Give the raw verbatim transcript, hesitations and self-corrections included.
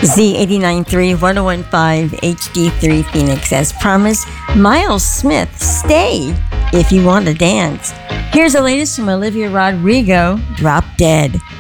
Z eight nine three, one oh one five, H D three Phoenix. As promised, Miles Smith, Stay If You Want to Dance. Here's the latest from Olivia Rodrigo, Drop Dead.